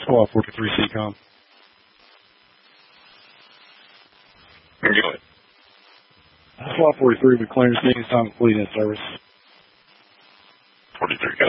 Squad 43 CCOM. Go ahead. Squad 43 with clearance needs time complete in service. 43,